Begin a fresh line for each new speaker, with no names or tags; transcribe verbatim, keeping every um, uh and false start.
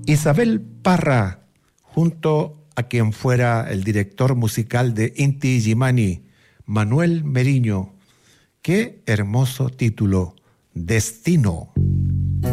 Isabel Parra, junto a quien fuera el director musical de Inti Illimani, Manuel Meriño. Qué hermoso título, Destino.